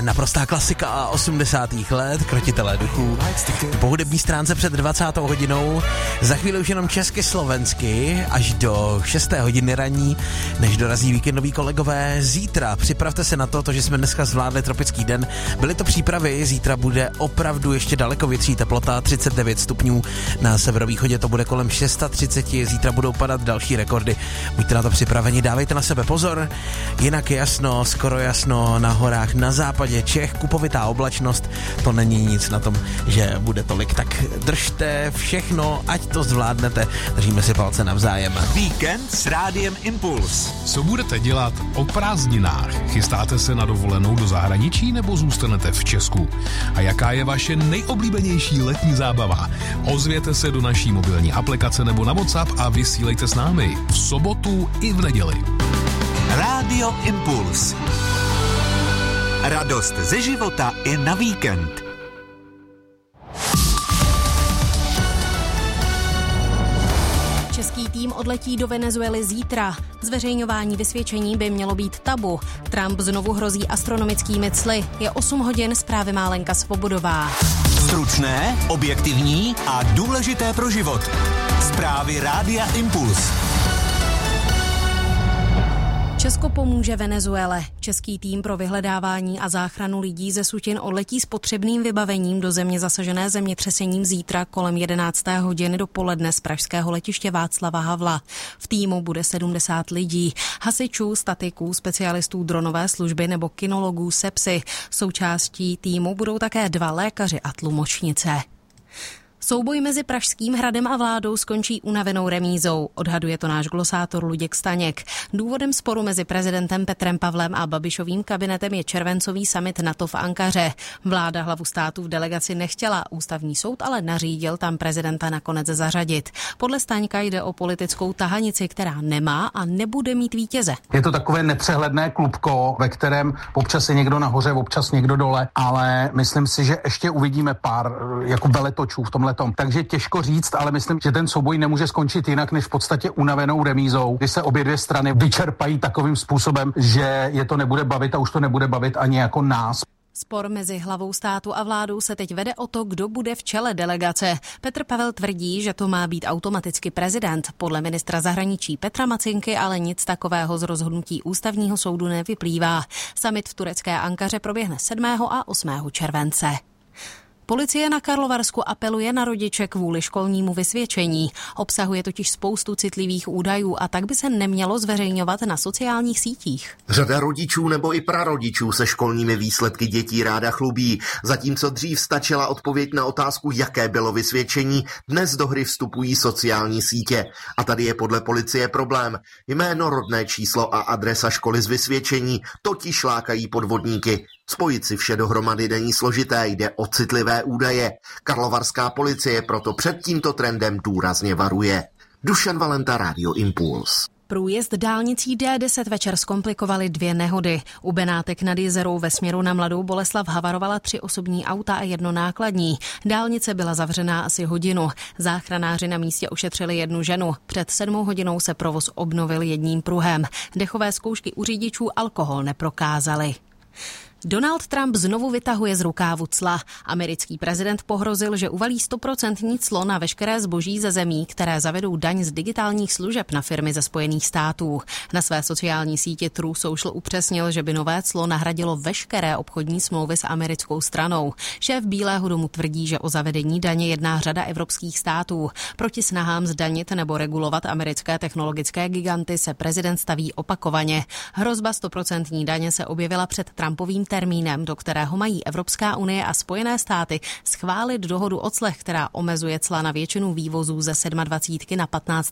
naprostá klasika 80. let, Krotitelé duchů. Po hudební stránce před 20. hodinou, za chvíli už jenom česky slovensky, až do 6. hodiny ranní, než dorazí víkendoví kolegové. Zítra připravte se na to, že jsme dneska zvládli tropický den. Byly to přípravy, zítra bude opravdu ještě daleko větší teplota, 39 stupňů, na severovýchodě to bude kolem 630, zítra budou padat další rekordy. Buďte na to připraveni, dávejte na sebe pozor, jinak je jasno, skoro jasno, na horách na západě Čech, kupovitá oblačnost, to není nic na tom, že bude tolik, tak držte všechno, ať to zvládnete, držíme si palce navzájem. Víkend s Rádiem Impuls. Co budete dělat o prázdninách? Chystáte se na dovolenou do zahraničí nebo zůstanete v Česku? A jaká je vaše nejoblíbenější letní zábava? Ozvěte se do naší mobilní aplikace nebo na WhatsApp a vysílejte s námi v sobotu i v neděli. Rádio Impuls. Radost ze života i na víkend. Český tým odletí do Venezuely zítra. Zveřejňování vysvědčení by mělo být tabu. Trump znovu hrozí astronomickými cly. Je 8 hodin, zprávy má Lenka Svobodová. Stručné, objektivní a důležité pro život. Zprávy Rádia Impuls. Česko pomůže Venezuele. Český tým pro vyhledávání a záchranu lidí ze sutin odletí s potřebným vybavením do země zasažené zemětřesením zítra kolem 11. hodiny dopoledne z pražského letiště Václava Havla. V týmu bude 70 lidí, hasičů, statiků, specialistů dronové služby nebo kinologů sepsy. Součástí týmu budou také 2 lékaři a tlumočnice. Souboj mezi Pražským hradem a vládou skončí unavenou remízou, odhaduje to náš glosátor Luděk Staněk. Důvodem sporu mezi prezidentem Petrem Pavlem a Babišovým kabinetem je červencový summit NATO v Ankaře. Vláda hlavu státu v delegaci nechtěla, ústavní soud ale nařídil tam prezidenta nakonec zařadit. Podle Staňka jde o politickou tahanici, která nemá a nebude mít vítěze. Je to takové nepřehledné klubko, ve kterém občas je někdo nahoře, občas někdo dole, ale myslím si, že ještě uvidíme pár jako veletočů v tomhle. Takže těžko říct, ale myslím, že ten souboj nemůže skončit jinak než v podstatě unavenou remízou, kdy se obě dvě strany vyčerpají takovým způsobem, že je to nebude bavit a už to nebude bavit ani jako nás. Spor mezi hlavou státu a vládou se teď vede o to, kdo bude v čele delegace. Petr Pavel tvrdí, že to má být automaticky prezident. Podle ministra zahraničí Petra Macinky ale nic takového z rozhodnutí ústavního soudu nevyplývá. Summit v turecké Ankaře proběhne 7. a 8. července. Policie na Karlovarsku apeluje na rodiče kvůli školnímu vysvědčení. Obsahuje totiž spoustu citlivých údajů a tak by se nemělo zveřejňovat na sociálních sítích. Řada rodičů nebo i prarodičů se školními výsledky dětí ráda chlubí. Zatímco dřív stačila odpověď na otázku, jaké bylo vysvědčení, dnes do hry vstupují sociální sítě. A tady je podle policie problém. Jméno, rodné číslo a adresa školy z vysvědčení totiž lákají podvodníky. Spojit si vše dohromady není složité, jde o citlivé údaje. Karlovarská policie proto před tímto trendem důrazně varuje. Dušan Valenta, Rádio Impuls. Průjezd dálnicí D10 večer zkomplikovaly 2 nehody. U Benátek nad Jizerou ve směru na Mladou Boleslav havarovala 3 osobní auta a 1 nákladní. Dálnice byla zavřená asi hodinu. Záchranáři na místě ošetřili 1 ženu. Před 7 hodinou se provoz obnovil jedním pruhem. Dechové zkoušky u řidičů alkohol neprokázaly. Donald Trump znovu vytahuje z rukávu cla. Americký prezident pohrozil, že uvalí 100% clo na veškeré zboží ze zemí, které zavedou daň z digitálních služeb na firmy ze Spojených států. Na své sociální síti True Social upřesnil, že by nové clo nahradilo veškeré obchodní smlouvy s americkou stranou. Šéf Bílého domu tvrdí, že o zavedení daně jedná řada evropských států. Proti snahám zdanit nebo regulovat americké technologické giganty se prezident staví opakovaně. Hrozba 100% daně se objevila před Trumpovým termínem, do kterého mají Evropská unie a Spojené státy schválit dohodu o clech, která omezuje cla na většinu vývozů ze 27 na